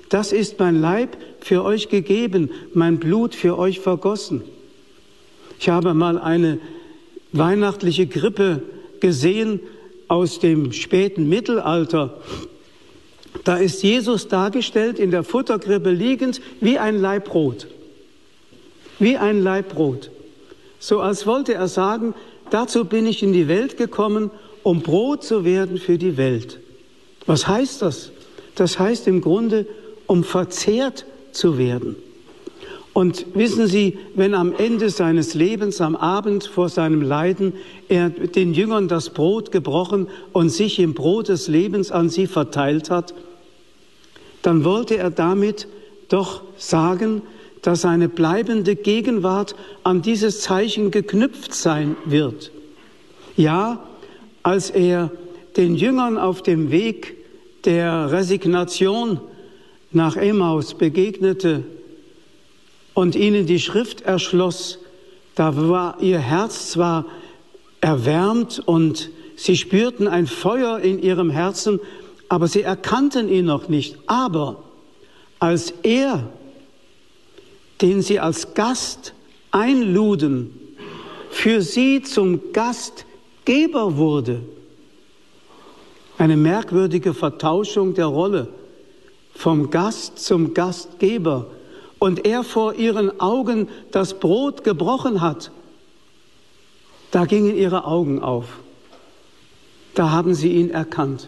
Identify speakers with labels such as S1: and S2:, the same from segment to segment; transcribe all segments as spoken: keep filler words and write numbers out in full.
S1: Das ist mein Leib für euch gegeben, mein Blut für euch vergossen. Ich habe mal eine weihnachtliche Krippe gesehen aus dem späten Mittelalter. Da ist Jesus dargestellt, in der Futterkrippe liegend, wie ein Laib Brot. Wie ein Laib Brot. So als wollte er sagen, dazu bin ich in die Welt gekommen, um Brot zu werden für die Welt. Was heißt das? Das heißt im Grunde, um verzehrt zu werden. Und wissen Sie, wenn am Ende seines Lebens, am Abend vor seinem Leiden, er den Jüngern das Brot gebrochen und sich im Brot des Lebens an sie verteilt hat, dann wollte er damit doch sagen, dass seine bleibende Gegenwart an dieses Zeichen geknüpft sein wird. Ja, als er den Jüngern auf dem Weg der Resignation nach Emmaus begegnete und ihnen die Schrift erschloss, da war ihr Herz zwar erwärmt und sie spürten ein Feuer in ihrem Herzen, aber sie erkannten ihn noch nicht. Aber als er, den sie als Gast einluden, für sie zum Gastgeber wurde, eine merkwürdige Vertauschung der Rolle, vom Gast zum Gastgeber, und er vor ihren Augen das Brot gebrochen hat, da gingen ihre Augen auf. Da haben sie ihn erkannt.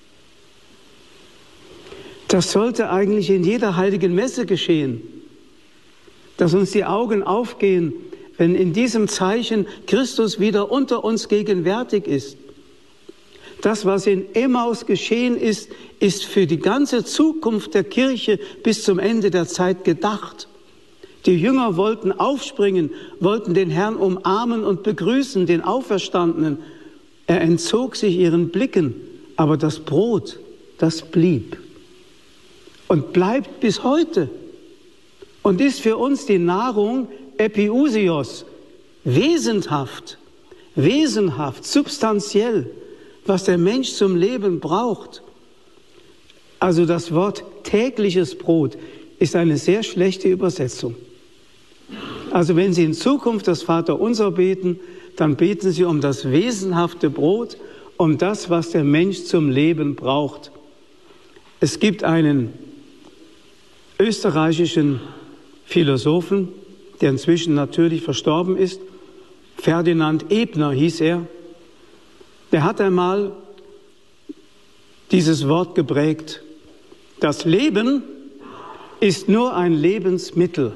S1: Das sollte eigentlich in jeder heiligen Messe geschehen, dass uns die Augen aufgehen, wenn in diesem Zeichen Christus wieder unter uns gegenwärtig ist. Das, was in Emmaus geschehen ist, ist für die ganze Zukunft der Kirche bis zum Ende der Zeit gedacht. Die Jünger wollten aufspringen, wollten den Herrn umarmen und begrüßen, den Auferstandenen. Er entzog sich ihren Blicken, aber das Brot, das blieb und bleibt bis heute und ist für uns die Nahrung Epiousios, wesenshaft, wesenhaft, substanziell, was der Mensch zum Leben braucht. Also das Wort tägliches Brot ist eine sehr schlechte Übersetzung. Also wenn Sie in Zukunft das Vaterunser beten, dann beten Sie um das wesenhafte Brot, um das, was der Mensch zum Leben braucht. Es gibt einen österreichischen Philosophen, der inzwischen natürlich verstorben ist, Ferdinand Ebner hieß er. Der hat einmal dieses Wort geprägt: Das Leben ist nur ein Lebensmittel.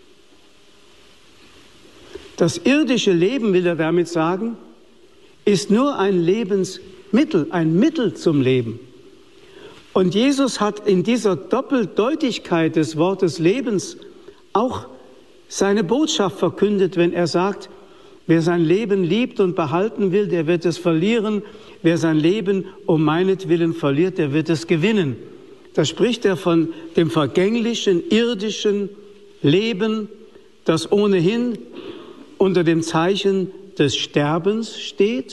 S1: Das irdische Leben, will er damit sagen, ist nur ein Lebensmittel, ein Mittel zum Leben. Und Jesus hat in dieser Doppeldeutigkeit des Wortes Lebens auch seine Botschaft verkündet, wenn er sagt, wer sein Leben liebt und behalten will, der wird es verlieren. Wer sein Leben um meinetwillen verliert, der wird es gewinnen. Da spricht er von dem vergänglichen, irdischen Leben, das ohnehin unter dem Zeichen des Sterbens steht,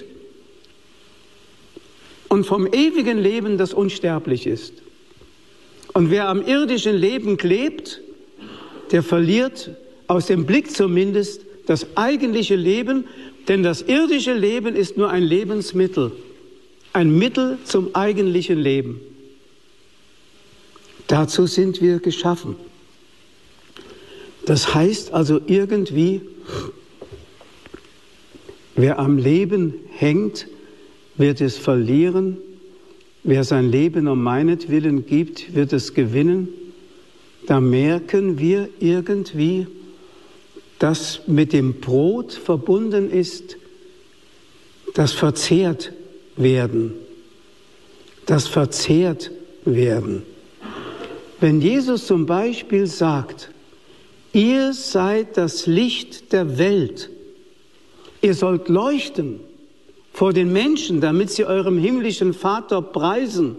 S1: und vom ewigen Leben, das unsterblich ist. Und wer am irdischen Leben klebt, der verliert aus dem Blick zumindest das eigentliche Leben, denn das irdische Leben ist nur ein Lebensmittel, ein Mittel zum eigentlichen Leben. Dazu sind wir geschaffen. Das heißt also irgendwie, wer am Leben hängt, wird es verlieren. Wer sein Leben um meinetwillen gibt, wird es gewinnen. Da merken wir irgendwie, dass mit dem Brot verbunden ist das verzehrt werden. Das verzehrt werden. Wenn Jesus zum Beispiel sagt, ihr seid das Licht der Welt, ihr sollt leuchten vor den Menschen, damit sie eurem himmlischen Vater preisen.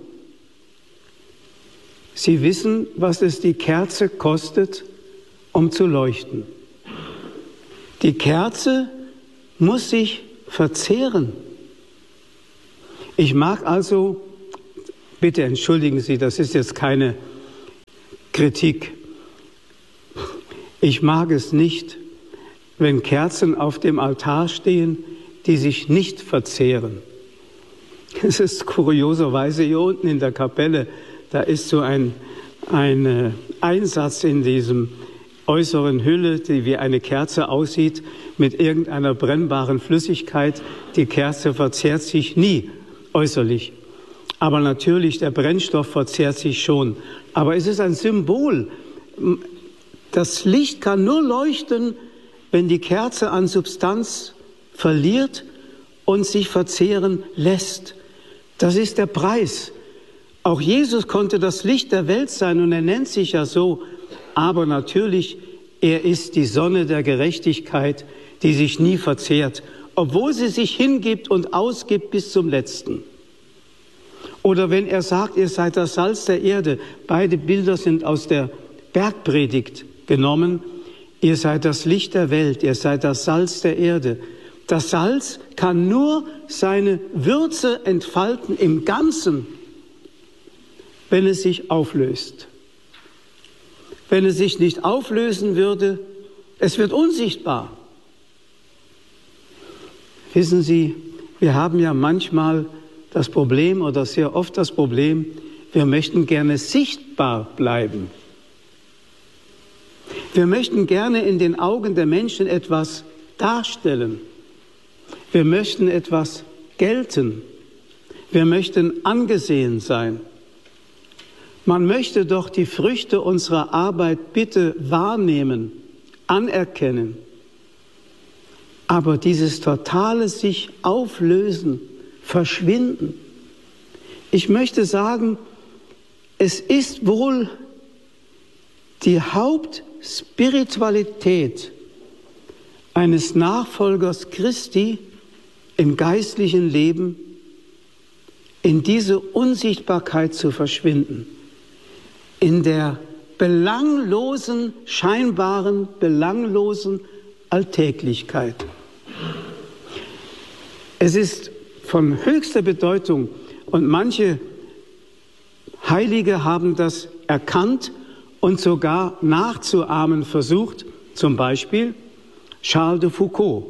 S1: Sie wissen, was es die Kerze kostet, um zu leuchten. Die Kerze muss sich verzehren. Ich mag also, bitte entschuldigen Sie, das ist jetzt keine Kritik. Ich mag es nicht, wenn Kerzen auf dem Altar stehen, die sich nicht verzehren. Es ist kurioserweise hier unten in der Kapelle, da ist so ein, ein Einsatz in diesem äußeren Hülle, die wie eine Kerze aussieht, mit irgendeiner brennbaren Flüssigkeit. Die Kerze verzehrt sich nie äußerlich. Aber natürlich, der Brennstoff verzehrt sich schon. Aber es ist ein Symbol. Das Licht kann nur leuchten, wenn die Kerze an Substanz verliert und sich verzehren lässt. Das ist der Preis. Auch Jesus konnte das Licht der Welt sein und er nennt sich ja so. Aber natürlich, er ist die Sonne der Gerechtigkeit, die sich nie verzehrt, obwohl sie sich hingibt und ausgibt bis zum Letzten. Oder wenn er sagt, ihr seid das Salz der Erde, beide Bilder sind aus der Bergpredigt genommen, ihr seid das Licht der Welt, ihr seid das Salz der Erde. Das Salz kann nur seine Würze entfalten im Ganzen, wenn es sich auflöst. Wenn es sich nicht auflösen würde, es wird unsichtbar. Wissen Sie, wir haben ja manchmal das Problem oder sehr oft das Problem, wir möchten gerne sichtbar bleiben. Wir möchten gerne in den Augen der Menschen etwas darstellen. Wir möchten etwas gelten. Wir möchten angesehen sein. Man möchte doch die Früchte unserer Arbeit bitte wahrnehmen, anerkennen. Aber dieses totale sich auflösen, verschwinden. Ich möchte sagen, es ist wohl die Hauptspiritualität eines Nachfolgers Christi im geistlichen Leben, in diese Unsichtbarkeit zu verschwinden, in der belanglosen, scheinbaren, belanglosen Alltäglichkeit. Es ist von höchster Bedeutung und manche Heilige haben das erkannt und sogar nachzuahmen versucht, zum Beispiel Charles de Foucault.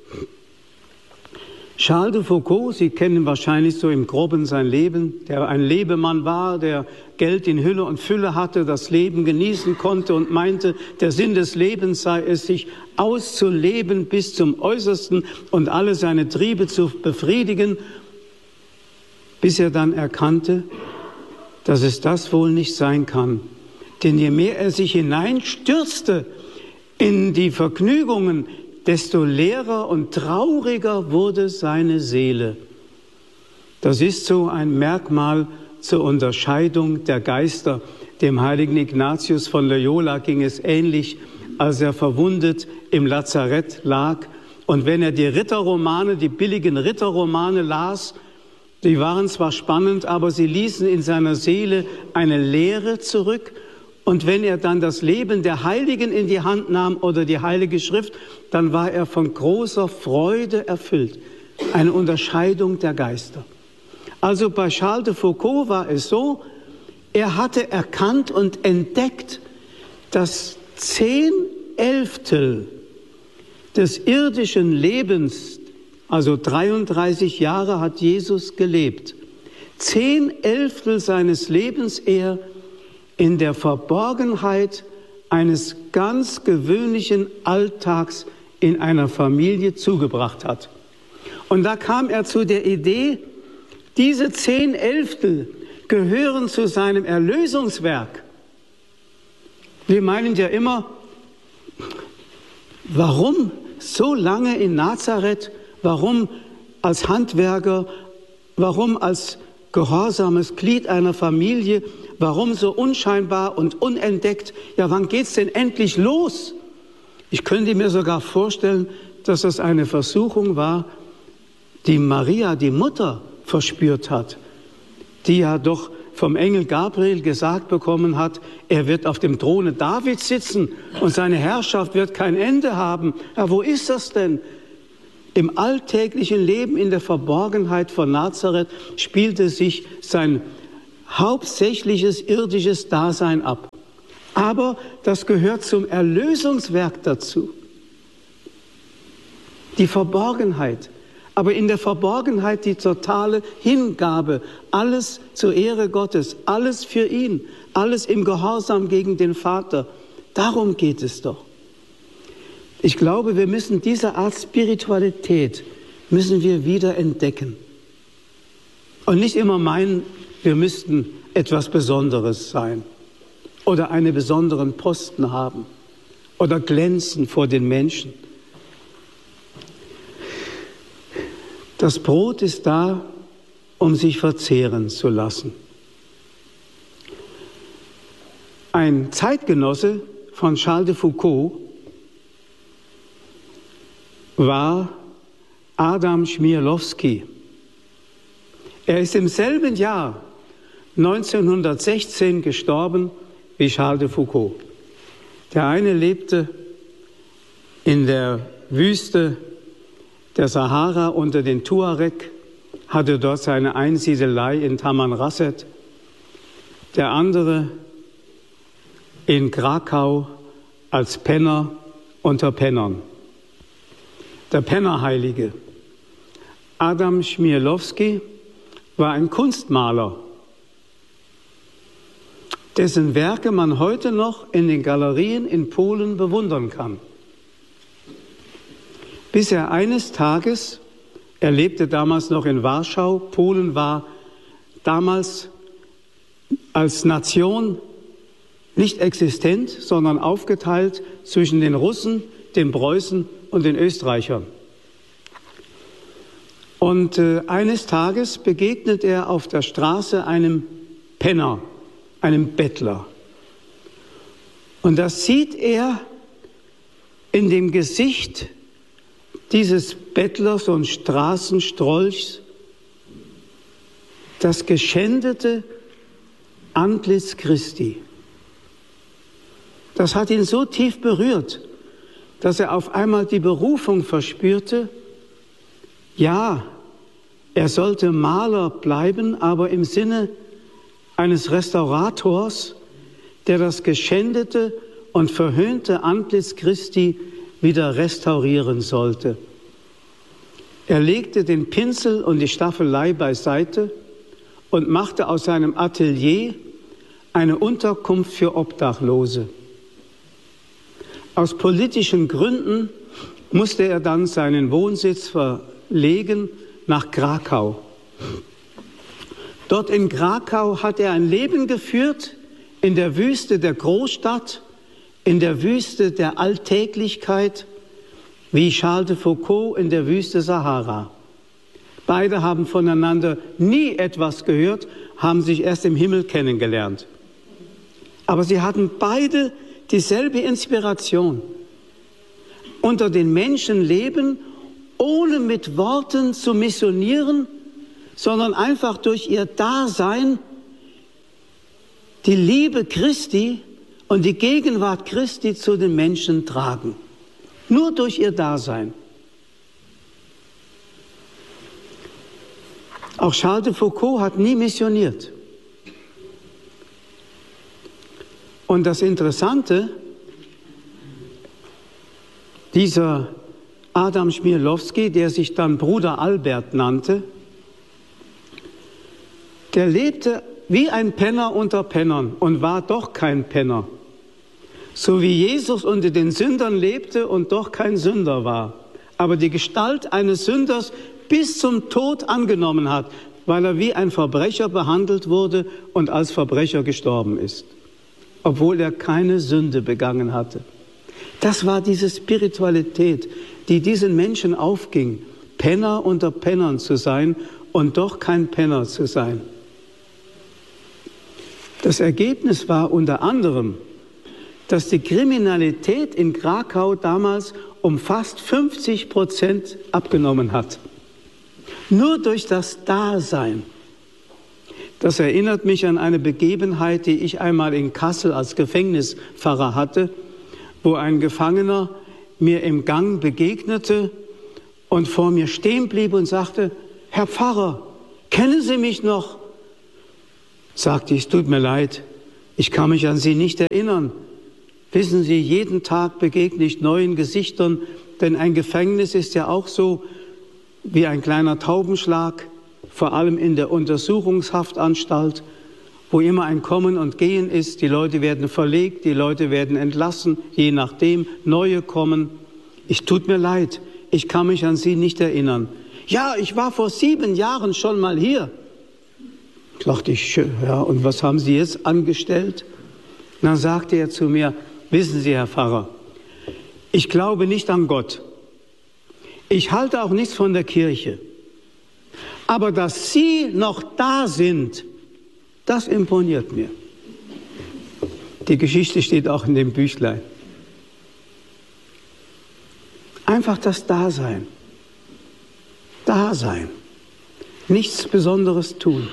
S1: Charles de Foucault, Sie kennen wahrscheinlich so im Groben sein Leben, der ein Lebemann war, der Geld in Hülle und Fülle hatte, das Leben genießen konnte und meinte, der Sinn des Lebens sei es, sich auszuleben bis zum Äußersten und alle seine Triebe zu befriedigen, bis er dann erkannte, dass es das wohl nicht sein kann. Denn je mehr er sich hineinstürzte in die Vergnügungen, desto leerer und trauriger wurde seine Seele. Das ist so ein Merkmal zur Unterscheidung der Geister. Dem heiligen Ignatius von Loyola ging es ähnlich, als er verwundet im Lazarett lag. Und wenn er die Ritterromane, die billigen Ritterromane las, die waren zwar spannend, aber sie ließen in seiner Seele eine Leere zurück. Und wenn er dann das Leben der Heiligen in die Hand nahm oder die Heilige Schrift, dann war er von großer Freude erfüllt. Eine Unterscheidung der Geister. Also bei Charles de Foucault war es so, er hatte erkannt und entdeckt, dass zehn Elftel des irdischen Lebens, also dreiunddreißig Jahre hat Jesus gelebt, zehn Elftel seines Lebens er in der Verborgenheit eines ganz gewöhnlichen Alltags in einer Familie zugebracht hat. Und da kam er zu der Idee, diese zehn Elftel gehören zu seinem Erlösungswerk. Wir meinen ja immer, warum so lange in Nazareth, warum als Handwerker, warum als gehorsames Glied einer Familie, warum so unscheinbar und unentdeckt? Ja, wann geht's denn endlich los? Ich könnte mir sogar vorstellen, dass das eine Versuchung war, die Maria, die Mutter, verspürt hat, die ja doch vom Engel Gabriel gesagt bekommen hat, er wird auf dem Throne Davids sitzen und seine Herrschaft wird kein Ende haben. Ja, wo ist das denn? Im alltäglichen Leben, in der Verborgenheit von Nazareth, spielte sich sein hauptsächliches irdisches Dasein ab. Aber das gehört zum Erlösungswerk dazu. Die Verborgenheit. Aber in der Verborgenheit die totale Hingabe. Alles zur Ehre Gottes. Alles für ihn. Alles im Gehorsam gegen den Vater. Darum geht es doch. Ich glaube, wir müssen diese Art Spiritualität müssen wir wieder entdecken. Und nicht immer meinen, wir müssten etwas Besonderes sein oder einen besonderen Posten haben oder glänzen vor den Menschen. Das Brot ist da, um sich verzehren zu lassen. Ein Zeitgenosse von Charles de Foucault war Adam Chmielowski. Er ist im selben Jahr neunzehnhundertsechzehn gestorben wie Charles de Foucault. Der eine lebte in der Wüste der Sahara unter den Tuareg, hatte dort seine Einsiedelei in Tamanrasset. Der andere in Krakau als Penner unter Pennern. Der Pennerheilige. Adam Chmielowski war ein Kunstmaler, dessen Werke man heute noch in den Galerien in Polen bewundern kann. Bis er eines Tages, er lebte damals noch in Warschau, Polen war damals als Nation nicht existent, sondern aufgeteilt zwischen den Russen, den Preußen und den Österreichern. Und äh, eines Tages begegnet er auf der Straße einem Penner, einem Bettler. Und da sieht er in dem Gesicht dieses Bettlers und Straßenstrolchs das geschändete Antlitz Christi. Das hat ihn so tief berührt, dass er auf einmal die Berufung verspürte, ja, er sollte Maler bleiben, aber im Sinne eines Restaurators, der das geschändete und verhöhnte Antlitz Christi wieder restaurieren sollte. Er legte den Pinsel und die Staffelei beiseite und machte aus seinem Atelier eine Unterkunft für Obdachlose. Aus politischen Gründen musste er dann seinen Wohnsitz verlegen nach Krakau. Dort in Krakau hat er ein Leben geführt in der Wüste der Großstadt, in der Wüste der Alltäglichkeit, wie Charles de Foucault in der Wüste Sahara. Beide haben voneinander nie etwas gehört, haben sich erst im Himmel kennengelernt. Aber sie hatten beide dieselbe Inspiration. Unter den Menschen leben, ohne mit Worten zu missionieren, sondern einfach durch ihr Dasein die Liebe Christi und die Gegenwart Christi zu den Menschen tragen. Nur durch ihr Dasein. Auch Charles de Foucault hat nie missioniert. Und das Interessante, dieser Adam Chmielowski, der sich dann Bruder Albert nannte, der lebte wie ein Penner unter Pennern und war doch kein Penner. So wie Jesus unter den Sündern lebte und doch kein Sünder war, aber die Gestalt eines Sünders bis zum Tod angenommen hat, weil er wie ein Verbrecher behandelt wurde und als Verbrecher gestorben ist, obwohl er keine Sünde begangen hatte. Das war diese Spiritualität, die diesen Menschen aufging, Penner unter Pennern zu sein und doch kein Penner zu sein. Das Ergebnis war unter anderem, dass die Kriminalität in Krakau damals um fast fünfzig Prozent abgenommen hat. Nur durch das Dasein. Das erinnert mich an eine Begebenheit, die ich einmal in Kassel als Gefängnispfarrer hatte, wo ein Gefangener mir im Gang begegnete und vor mir stehen blieb und sagte: Herr Pfarrer, kennen Sie mich noch? Sagte ich: Es tut mir leid, ich kann mich an Sie nicht erinnern. Wissen Sie, jeden Tag begegne ich neuen Gesichtern, denn ein Gefängnis ist ja auch so wie ein kleiner Taubenschlag, vor allem in der Untersuchungshaftanstalt, wo immer ein Kommen und Gehen ist. Die Leute werden verlegt, die Leute werden entlassen, je nachdem, neue kommen. Es tut mir leid, ich kann mich an Sie nicht erinnern. Ja, ich war vor sieben Jahren schon mal hier. Dachte ich, ja, und was haben Sie jetzt angestellt? Und dann sagte er zu mir, wissen Sie, Herr Pfarrer, ich glaube nicht an Gott. Ich halte auch nichts von der Kirche. Aber dass Sie noch da sind, das imponiert mir. Die Geschichte steht auch in dem Büchlein. Einfach das Dasein. Dasein. Nichts Besonderes tun.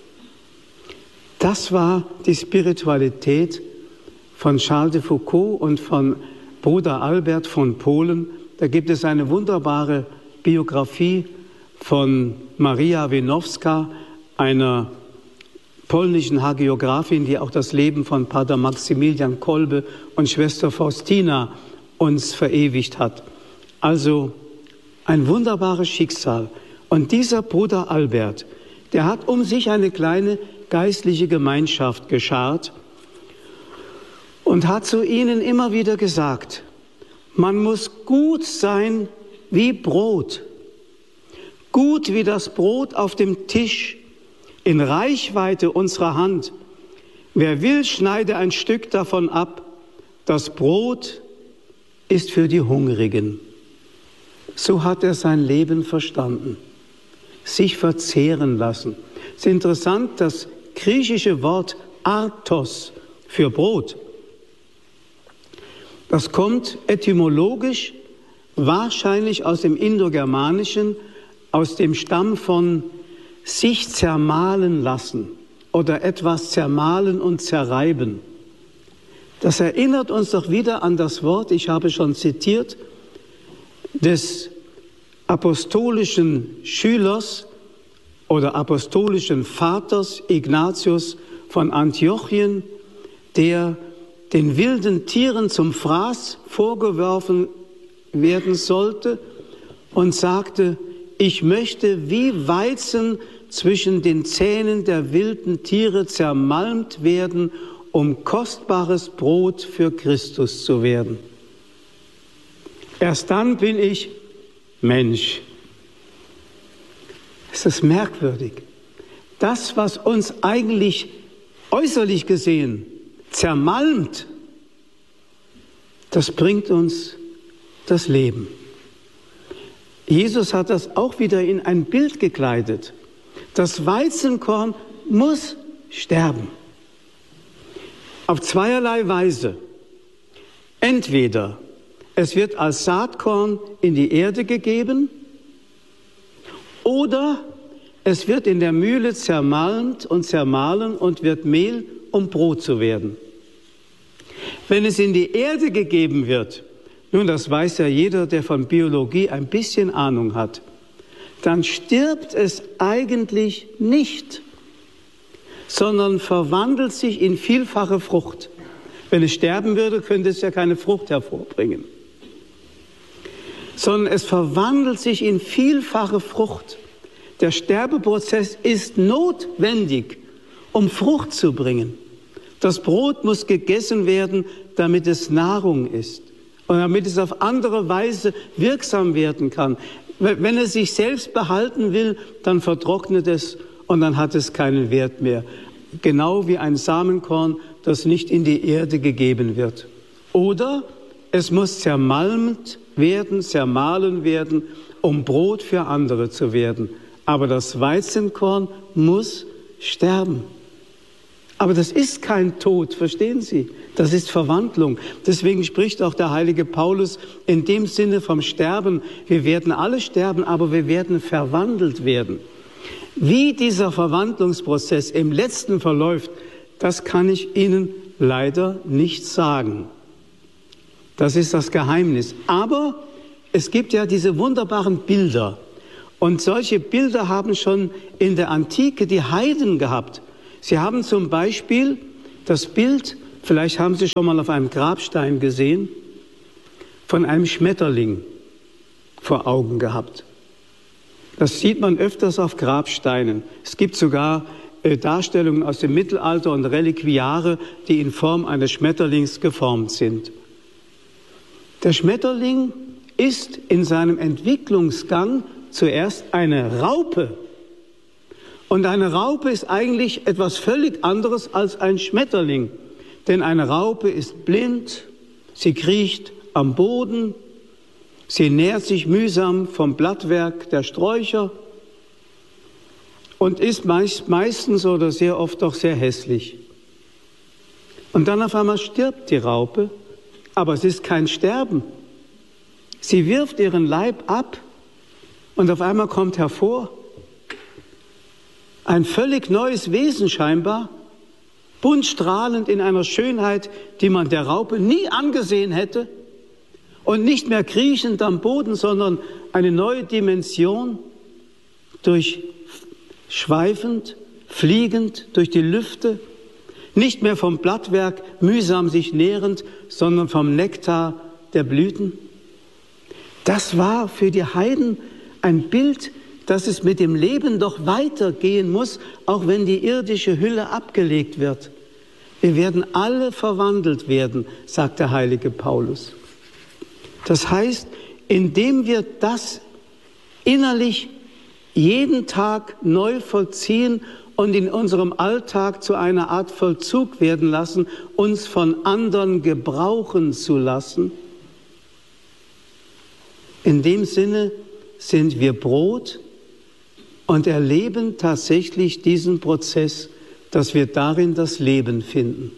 S1: Das war die Spiritualität von Charles de Foucault und von Bruder Albert von Polen. Da gibt es eine wunderbare Biografie von Maria Wenowska, einer polnischen Hagiographin, die auch das Leben von Pater Maximilian Kolbe und Schwester Faustina uns verewigt hat. Also ein wunderbares Schicksal. Und dieser Bruder Albert, der hat um sich eine kleine geistliche Gemeinschaft geschart und hat zu ihnen immer wieder gesagt, man muss gut sein wie Brot, gut wie das Brot auf dem Tisch, in Reichweite unserer Hand. Wer will, schneide ein Stück davon ab. Das Brot ist für die Hungrigen. So hat er sein Leben verstanden. Sich verzehren lassen. Es ist interessant, das griechische Wort Artos für Brot. Das kommt etymologisch wahrscheinlich aus dem Indogermanischen, aus dem Stamm von sich zermahlen lassen oder etwas zermahlen und zerreiben. Das erinnert uns doch wieder an das Wort, ich habe schon zitiert, des apostolischen Schülers oder apostolischen Vaters Ignatius von Antiochien, der den wilden Tieren zum Fraß vorgeworfen werden sollte und sagte, ich möchte wie Weizen zwischen den Zähnen der wilden Tiere zermalmt werden, um kostbares Brot für Christus zu werden. Erst dann bin ich Mensch. Es ist merkwürdig. Das, was uns eigentlich äußerlich gesehen zermalmt, das bringt uns das Leben. Jesus hat das auch wieder in ein Bild gekleidet. Das Weizenkorn muss sterben. Auf zweierlei Weise. Entweder es wird als Saatkorn in die Erde gegeben oder es wird in der Mühle zermalmt und zermahlen und wird Mehl, um Brot zu werden. Wenn es in die Erde gegeben wird, nun, das weiß ja jeder, der von Biologie ein bisschen Ahnung hat, dann stirbt es eigentlich nicht, sondern verwandelt sich in vielfache Frucht. Wenn es sterben würde, könnte es ja keine Frucht hervorbringen. Sondern es verwandelt sich in vielfache Frucht. Der Sterbeprozess ist notwendig, um Frucht zu bringen. Das Brot muss gegessen werden, damit es Nahrung ist. Und damit es auf andere Weise wirksam werden kann. Wenn es sich selbst behalten will, dann vertrocknet es und dann hat es keinen Wert mehr. Genau wie ein Samenkorn, das nicht in die Erde gegeben wird. Oder es muss zermalmt werden, zermahlen werden, um Brot für andere zu werden. Aber das Weizenkorn muss sterben. Aber das ist kein Tod, verstehen Sie? Das ist Verwandlung. Deswegen spricht auch der heilige Paulus in dem Sinne vom Sterben. Wir werden alle sterben, aber wir werden verwandelt werden. Wie dieser Verwandlungsprozess im Letzten verläuft, das kann ich Ihnen leider nicht sagen. Das ist das Geheimnis. Aber es gibt ja diese wunderbaren Bilder. Und solche Bilder haben schon in der Antike die Heiden gehabt. Sie haben zum Beispiel das Bild Vielleicht haben Sie schon mal auf einem Grabstein gesehen, von einem Schmetterling vor Augen gehabt. Das sieht man öfters auf Grabsteinen. Es gibt sogar äh, Darstellungen aus dem Mittelalter und Reliquiare, die in Form eines Schmetterlings geformt sind. Der Schmetterling ist in seinem Entwicklungsgang zuerst eine Raupe. Und eine Raupe ist eigentlich etwas völlig anderes als ein Schmetterling. Denn eine Raupe ist blind, sie kriecht am Boden, sie nährt sich mühsam vom Blattwerk der Sträucher und ist meist, meistens oder sehr oft doch sehr hässlich. Und dann auf einmal stirbt die Raupe, aber es ist kein Sterben. Sie wirft ihren Leib ab und auf einmal kommt hervor ein völlig neues Wesen scheinbar, bunt strahlend in einer Schönheit, die man der Raupe nie angesehen hätte und nicht mehr kriechend am Boden, sondern eine neue Dimension, durchschweifend, fliegend durch die Lüfte, nicht mehr vom Blattwerk mühsam sich nährend, sondern vom Nektar der Blüten. Das war für die Heiden ein Bild, dass es mit dem Leben doch weitergehen muss, auch wenn die irdische Hülle abgelegt wird. Wir werden alle verwandelt werden, sagt der heilige Paulus. Das heißt, indem wir das innerlich jeden Tag neu vollziehen und in unserem Alltag zu einer Art Vollzug werden lassen, uns von anderen gebrauchen zu lassen, in dem Sinne sind wir Brot und erleben tatsächlich diesen Prozess, dass wir darin das Leben finden.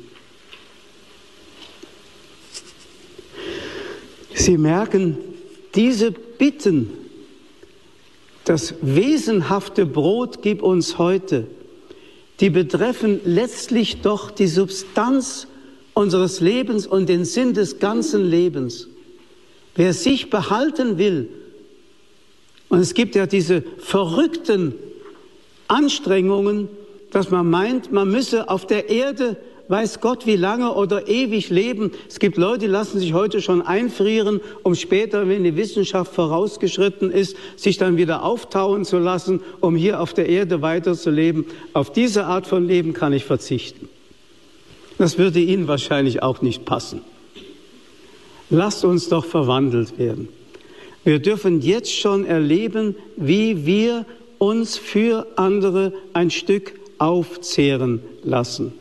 S1: Sie merken, diese Bitten, das wesenhafte Brot gib uns heute, die betreffen letztlich doch die Substanz unseres Lebens und den Sinn des ganzen Lebens. Wer sich behalten will, und es gibt ja diese verrückten Anstrengungen, dass man meint, man müsse auf der Erde, weiß Gott wie lange oder ewig leben. Es gibt Leute, die lassen sich heute schon einfrieren, um später, wenn die Wissenschaft vorausgeschritten ist, sich dann wieder auftauen zu lassen, um hier auf der Erde weiterzuleben. Auf diese Art von Leben kann ich verzichten. Das würde Ihnen wahrscheinlich auch nicht passen. Lasst uns doch verwandelt werden. Wir dürfen jetzt schon erleben, wie wir uns für andere ein Stück aufzehren lassen.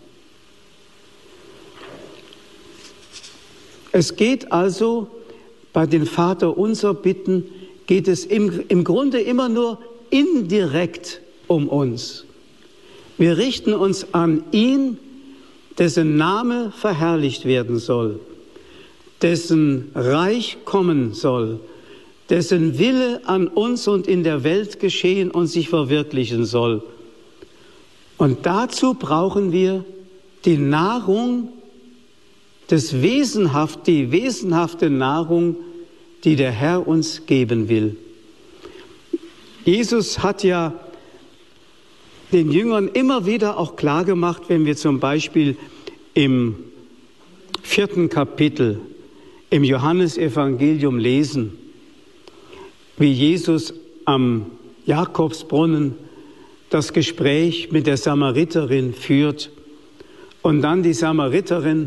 S1: Es geht also bei den Vaterunser Bitten, geht es im, im Grunde immer nur indirekt um uns. Wir richten uns an ihn, dessen Name verherrlicht werden soll, dessen Reich kommen soll, dessen Wille an uns und in der Welt geschehen und sich verwirklichen soll. Und dazu brauchen wir die Nahrung des Wesenhaft, die wesenhafte Nahrung, die der Herr uns geben will. Jesus hat ja den Jüngern immer wieder auch klargemacht, wenn wir zum Beispiel im vierten Kapitel im Johannesevangelium lesen, wie Jesus am Jakobsbrunnen das Gespräch mit der Samariterin führt und dann die Samariterin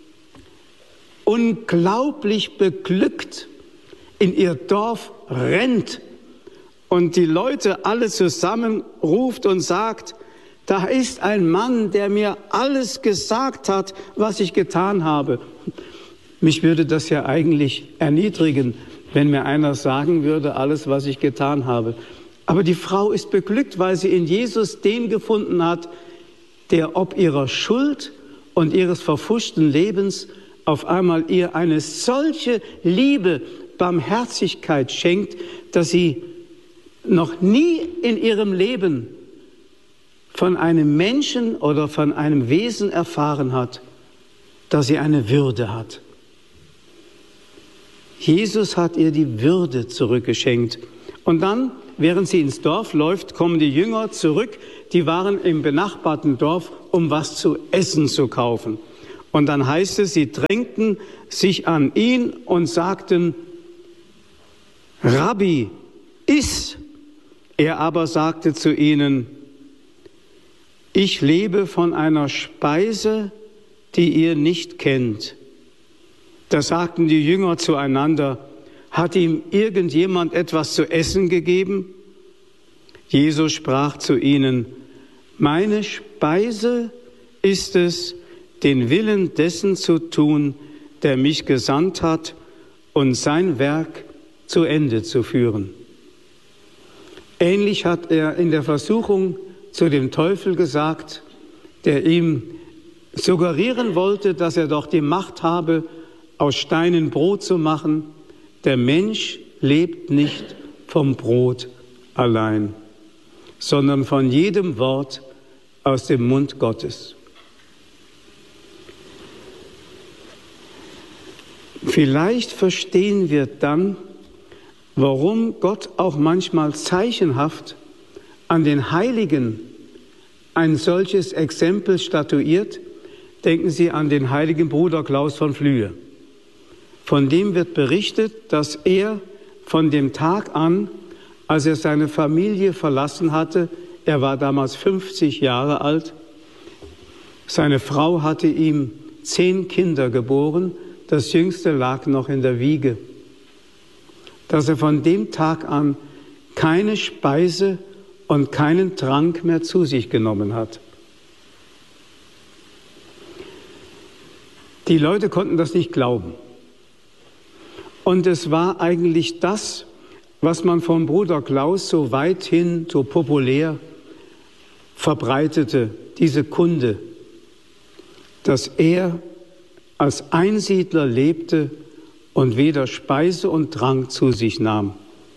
S1: unglaublich beglückt in ihr Dorf rennt und die Leute alle zusammenruft und sagt, da ist ein Mann, der mir alles gesagt hat, was ich getan habe. Mich würde das ja eigentlich erniedrigen, wenn mir einer sagen würde, alles, was ich getan habe. Aber die Frau ist beglückt, weil sie in Jesus den gefunden hat, der ob ihrer Schuld und ihres verpfuschten Lebens auf einmal ihr eine solche Liebe, Barmherzigkeit schenkt, dass sie noch nie in ihrem Leben von einem Menschen oder von einem Wesen erfahren hat, dass sie eine Würde hat. Jesus hat ihr die Würde zurückgeschenkt. Und dann, während sie ins Dorf läuft, kommen die Jünger zurück. Die waren im benachbarten Dorf, um was zu essen zu kaufen. Und dann heißt es, sie drängten sich an ihn und sagten, Rabbi, iss! Er aber sagte zu ihnen, ich lebe von einer Speise, die ihr nicht kennt. Da sagten die Jünger zueinander, hat ihm irgendjemand etwas zu essen gegeben? Jesus sprach zu ihnen, meine Speise ist es, den Willen dessen zu tun, der mich gesandt hat, und sein Werk zu Ende zu führen. Ähnlich hat er in der Versuchung zu dem Teufel gesagt, der ihm suggerieren wollte, dass er doch die Macht habe, aus Steinen Brot zu machen. Der Mensch lebt nicht vom Brot allein, sondern von jedem Wort aus dem Mund Gottes. Vielleicht verstehen wir dann, warum Gott auch manchmal zeichenhaft an den Heiligen ein solches Exempel statuiert. Denken Sie an den heiligen Bruder Klaus von Flühe. Von dem wird berichtet, dass er von dem Tag an, als er seine Familie verlassen hatte, er war damals fünfzig Jahre alt, seine Frau hatte ihm zehn Kinder geboren, das jüngste lag noch in der Wiege, dass er von dem Tag an keine Speise und keinen Trank mehr zu sich genommen hat. Die Leute konnten das nicht glauben. Und es war eigentlich das, was man vom Bruder Klaus so weithin, so populär verbreitete, diese Kunde, dass er als Einsiedler lebte und weder Speise und Trank zu sich nahm.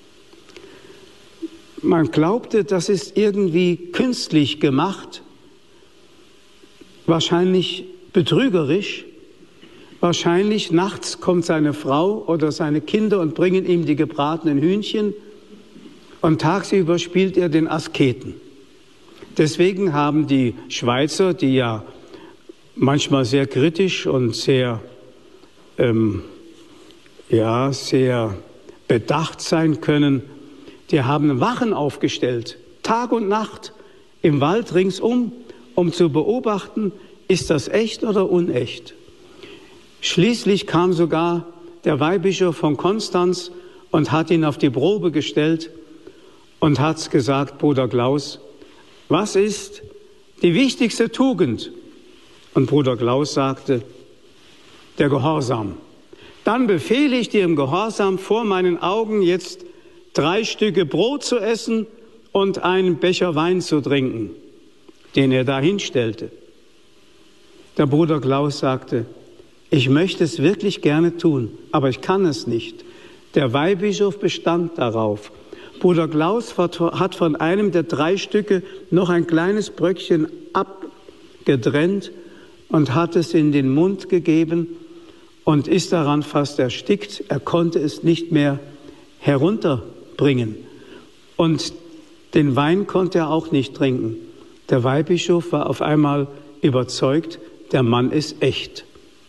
S1: Man glaubte, das ist irgendwie künstlich gemacht, wahrscheinlich betrügerisch. Wahrscheinlich nachts kommt seine Frau oder seine Kinder und bringen ihm die gebratenen Hühnchen und tagsüber spielt er den Asketen. Deswegen haben die Schweizer, die ja manchmal sehr kritisch und sehr, ähm, ja, sehr bedacht sein können, die haben Wachen aufgestellt, Tag und Nacht im Wald ringsum, um zu beobachten, ist das echt oder unecht. Schließlich kam sogar der Weihbischof von Konstanz und hat ihn auf die Probe gestellt und hat gesagt, Bruder Klaus, was ist die wichtigste Tugend? Und Bruder Klaus sagte, der Gehorsam. Dann befehle ich dir im Gehorsam vor meinen Augen jetzt drei Stücke Brot zu essen und einen Becher Wein zu trinken, den er da hinstellte. Der Bruder Klaus sagte, ich möchte es wirklich gerne tun, aber ich kann es nicht. Der Weihbischof bestand darauf. Bruder Klaus hat von einem der drei Stücke noch ein kleines Bröckchen abgetrennt und hat es in den Mund gegeben und ist daran fast erstickt. Er konnte es nicht mehr herunterbringen. Und den Wein konnte er auch nicht trinken. Der Weihbischof war auf einmal überzeugt, der Mann ist echt.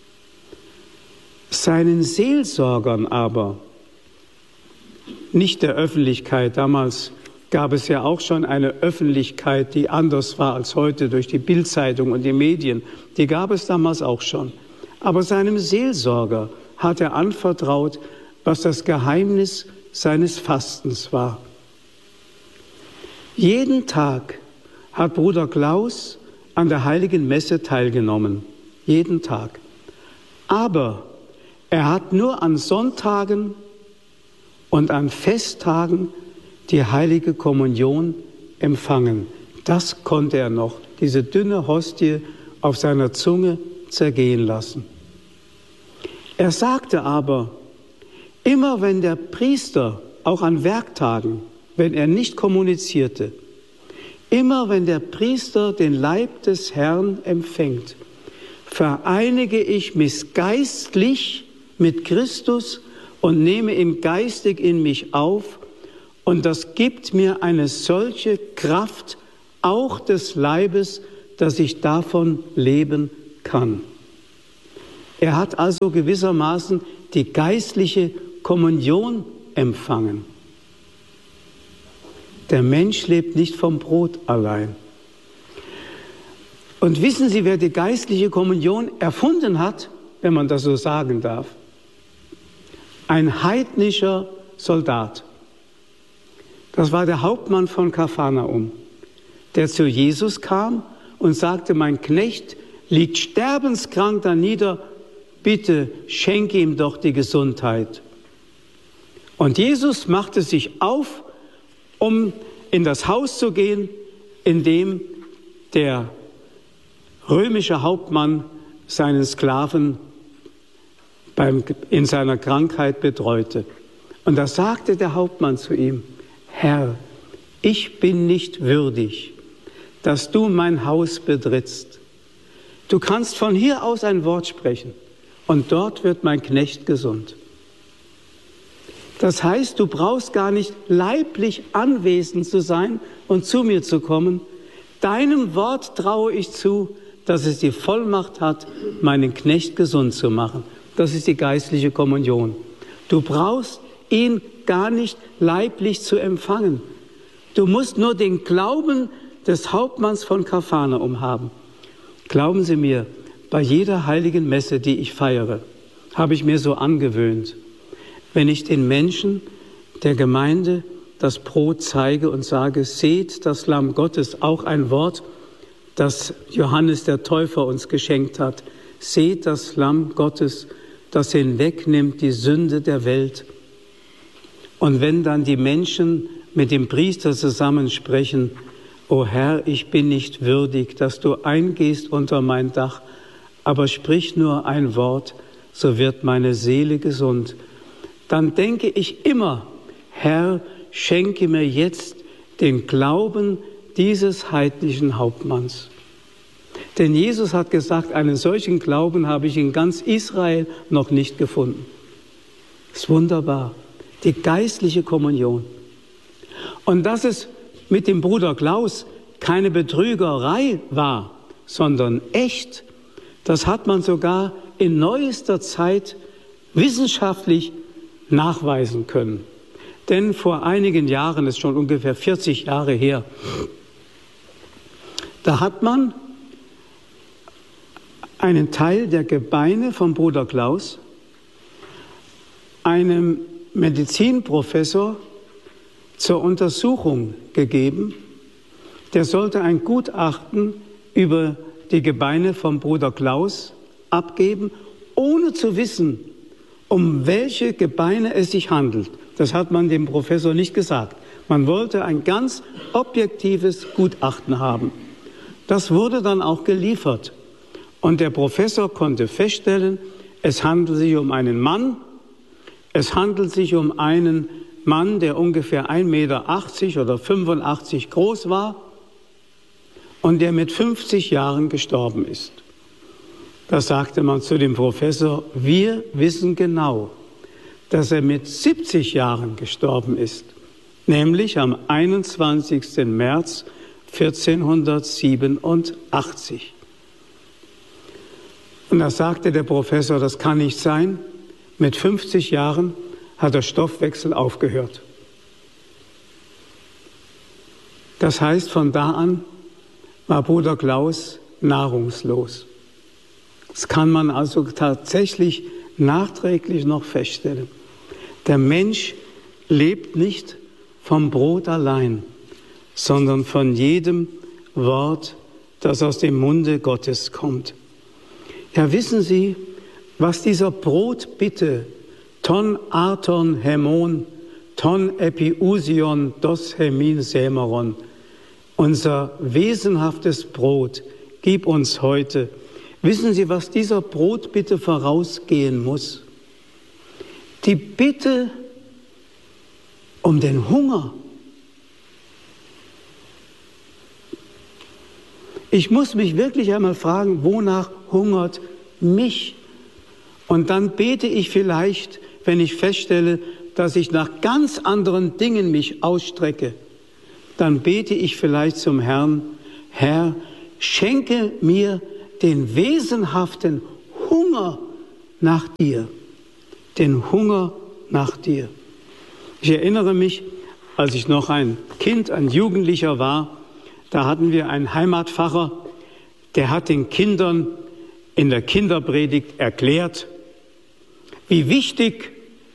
S1: Seinen Seelsorgern aber, nicht der Öffentlichkeit, damals gab es ja auch schon eine Öffentlichkeit, die anders war als heute durch die Bildzeitung und die Medien, die gab es damals auch schon. Aber seinem Seelsorger hat er anvertraut, was das Geheimnis seines Fastens war. Jeden Tag hat Bruder Klaus an der Heiligen Messe teilgenommen, jeden Tag. Aber er hat nur an Sonntagen und an Festtagen die heilige Kommunion empfangen. Das konnte er noch, diese dünne Hostie auf seiner Zunge zergehen lassen. Er sagte aber, immer wenn der Priester, auch an Werktagen, wenn er nicht kommunizierte, immer wenn der Priester den Leib des Herrn empfängt, vereinige ich mich geistlich mit Christus und nehme ihn geistig in mich auf, und das gibt mir eine solche Kraft, auch des Leibes, dass ich davon leben kann. Er hat also gewissermaßen die geistliche Kommunion empfangen. Der Mensch lebt nicht vom Brot allein. Und wissen Sie, wer die geistliche Kommunion erfunden hat, wenn man das so sagen darf? Ein heidnischer Soldat. Das war der Hauptmann von Kapharnaum, der zu Jesus kam und sagte, mein Knecht liegt sterbenskrank da nieder, bitte schenke ihm doch die Gesundheit. Und Jesus machte sich auf, um in das Haus zu gehen, in dem der römische Hauptmann seinen Sklaven beim, in seiner Krankheit betreute. Und da sagte der Hauptmann zu ihm, Herr, ich bin nicht würdig, dass du mein Haus betrittst. Du kannst von hier aus ein Wort sprechen und dort wird mein Knecht gesund. Das heißt, du brauchst gar nicht leiblich anwesend zu sein und zu mir zu kommen. Deinem Wort traue ich zu, dass es die Vollmacht hat, meinen Knecht gesund zu machen. Das ist die geistliche Kommunion. Du brauchst ihn gar nicht leiblich zu empfangen. Du musst nur den Glauben des Hauptmanns von Kapharnaum haben. Glauben Sie mir, bei jeder heiligen Messe, die ich feiere, habe ich mir so angewöhnt, wenn ich den Menschen der Gemeinde das Brot zeige und sage, seht das Lamm Gottes, auch ein Wort, das Johannes der Täufer uns geschenkt hat. Seht das Lamm Gottes, das hinwegnimmt die Sünde der Welt. Und wenn dann die Menschen mit dem Priester zusammensprechen, O Herr, ich bin nicht würdig, dass du eingehst unter mein Dach, aber sprich nur ein Wort, so wird meine Seele gesund. Dann denke ich immer, Herr, schenke mir jetzt den Glauben dieses heidnischen Hauptmanns. Denn Jesus hat gesagt, einen solchen Glauben habe ich in ganz Israel noch nicht gefunden. Das ist wunderbar. Die geistliche Kommunion. Und dass es mit dem Bruder Klaus keine Betrügerei war, sondern echt, das hat man sogar in neuester Zeit wissenschaftlich nachweisen können. Denn vor einigen Jahren, das ist schon ungefähr vierzig Jahre her, da hat man einen Teil der Gebeine vom Bruder Klaus einem Medizinprofessor zur Untersuchung gegeben. Der sollte ein Gutachten über die Gebeine vom Bruder Klaus abgeben, ohne zu wissen, um welche Gebeine es sich handelt. Das hat man dem Professor nicht gesagt. Man wollte ein ganz objektives Gutachten haben. Das wurde dann auch geliefert. Und der Professor konnte feststellen, es handelt sich um einen Mann, es handelt sich um einen Mann, der ungefähr ein Meter achtzig oder fünfundachtzig groß war und der mit fünfzig Jahren gestorben ist. Da sagte man zu dem Professor, wir wissen genau, dass er mit siebzig Jahren gestorben ist, nämlich am einundzwanzigsten März vierzehnhundertsiebenundachtzig. Und da sagte der Professor, das kann nicht sein, mit fünfzig Jahren hat der Stoffwechsel aufgehört. Das heißt, von da an war Bruder Klaus nahrungslos. Das kann man also tatsächlich nachträglich noch feststellen. Der Mensch lebt nicht vom Brot allein, sondern von jedem Wort, das aus dem Munde Gottes kommt. Ja, wissen Sie, was dieser Brotbitte, ton arton hemon, ton epiusion dos hemin semeron, unser wesenhaftes Brot, gib uns heute. Wissen Sie, was dieser Brotbitte vorausgehen muss? Die Bitte um den Hunger. Ich muss mich wirklich einmal fragen, wonach hungert mich? Und dann bete ich vielleicht, wenn ich feststelle, dass ich nach ganz anderen Dingen mich ausstrecke, dann bete ich vielleicht zum Herrn, Herr, schenke mir den wesenhaften Hunger nach dir, den Hunger nach dir. Ich erinnere mich, als ich noch ein Kind, ein Jugendlicher war, da hatten wir einen Heimatpfarrer, der hat den Kindern in der Kinderpredigt erklärt, wie wichtig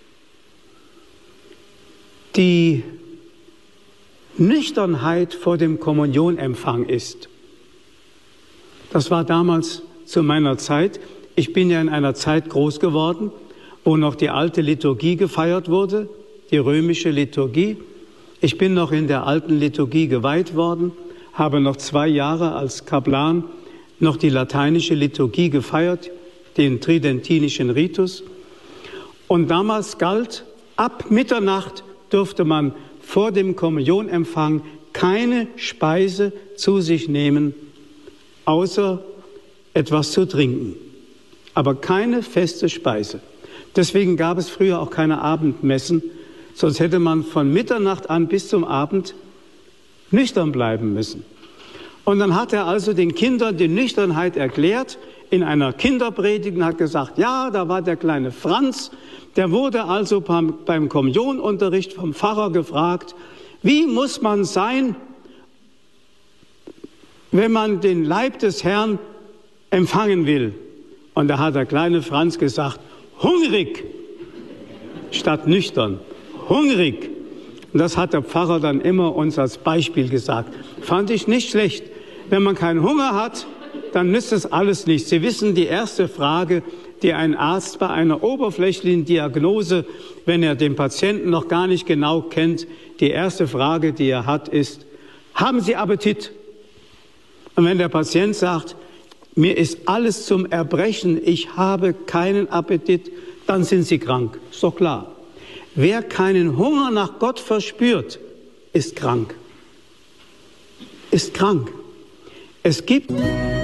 S1: die Nüchternheit vor dem Kommunionempfang ist. Das war damals zu meiner Zeit. Ich bin ja in einer Zeit groß geworden, wo noch die alte Liturgie gefeiert wurde, die römische Liturgie. Ich bin noch in der alten Liturgie geweiht worden, habe noch zwei Jahre als Kaplan noch die lateinische Liturgie gefeiert, den tridentinischen Ritus. Und damals galt, ab Mitternacht durfte man vor dem Kommunionempfang keine Speise zu sich nehmen, außer etwas zu trinken, aber keine feste Speise. Deswegen gab es früher auch keine Abendmessen, sonst hätte man von Mitternacht an bis zum Abend nüchtern bleiben müssen. Und dann hat er also den Kindern die Nüchternheit erklärt in einer Kinderpredigt und hat gesagt, ja, da war der kleine Franz, der wurde also beim, beim Kommunionunterricht vom Pfarrer gefragt, wie muss man sein, wenn man den Leib des Herrn empfangen will? Und da hat der kleine Franz gesagt, hungrig statt nüchtern, hungrig. Und das hat der Pfarrer dann immer uns als Beispiel gesagt. Fand ich nicht schlecht. Wenn man keinen Hunger hat, dann nützt es alles nichts. Sie wissen, die erste Frage, die ein Arzt bei einer oberflächlichen Diagnose, wenn er den Patienten noch gar nicht genau kennt, die erste Frage, die er hat, ist, haben Sie Appetit? Und wenn der Patient sagt, mir ist alles zum Erbrechen, ich habe keinen Appetit, dann sind Sie krank. Ist doch klar. Wer keinen Hunger nach Gott verspürt, ist krank. Ist krank. Es gibt